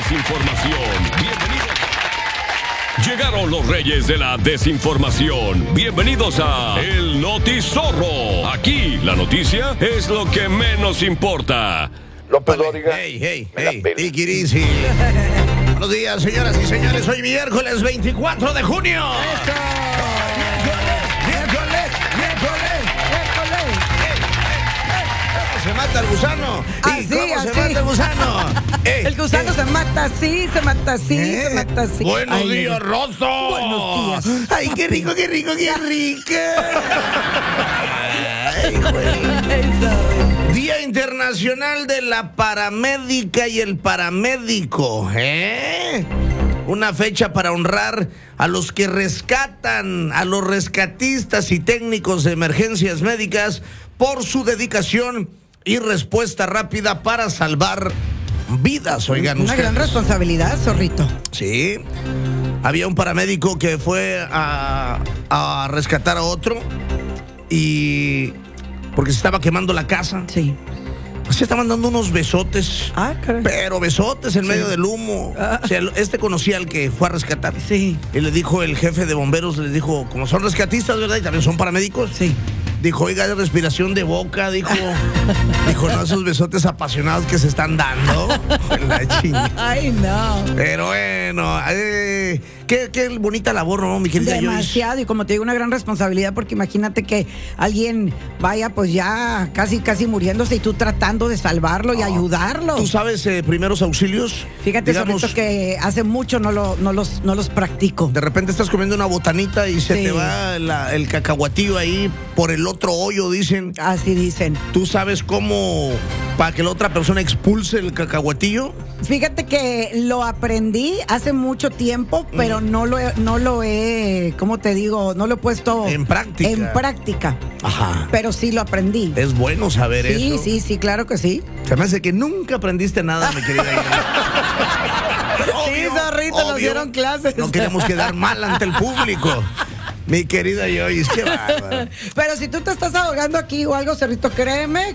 desinformación. Bienvenidos. Llegaron los reyes de la desinformación. Bienvenidos a El Notizorro. Aquí la noticia es lo que menos importa. López Dóriga. Hey, take it easy. Buenos días, señoras y señores. Hoy miércoles 24 de junio. Miércoles. ¿Cómo se mata el gusano? ¿Cómo se mata el gusano? El gusano se mata así, se mata así, se mata así. Buenos días, Rosso. Buenos días. Ay, qué rico. Ay, güey. Día Internacional de la Paramédica y el Paramédico, Una fecha para honrar a los que rescatan, a los rescatistas y técnicos de emergencias médicas por su dedicación y respuesta rápida para salvar vidas, oigan Una ustedes. gran responsabilidad, zorrito. Sí, había un paramédico que fue a rescatar a otro y porque se estaba quemando la casa. Sí. Se estaban dando unos besotes. Ah, caray. Pero besotes en medio del humo. O sea, conocía al que fue a rescatar. Sí. Y le dijo el jefe de bomberos, le dijo, como son rescatistas, ¿verdad? Y también son paramédicos. Sí. Dijo, oiga, de respiración de boca, dijo, no, esos besotes apasionados que se están dando. La chingada. Ay, no. Pero bueno, qué bonita labor, ¿no, mi querida Joyce? Demasiado, y como te digo, una gran responsabilidad, porque imagínate que alguien vaya pues ya casi muriéndose y tú tratando de salvarlo y ayudarlo. ¿Tú sabes primeros auxilios? Fíjate, Digamos, zorrito, que hace mucho no los practico. de repente estás comiendo una botanita y se Sí. te va el cacahuatillo ahí por el otro hoyo, dicen. Así dicen. ¿Tú sabes cómo para que la otra persona expulse el cacahuatillo? Fíjate que lo aprendí hace mucho tiempo, pero no lo he, ¿cómo te digo? No lo he puesto En práctica. Ajá. Pero sí lo aprendí. Es bueno saber eso. Sí, claro que sí. Se me hace que nunca aprendiste nada, mi querida Joyce. Sí, zorrito, nos dieron clases. No queremos quedar mal ante el público. Mi querida Joyce, qué bárbaro. Pero si tú te estás ahogando aquí o algo, Cerrito, créeme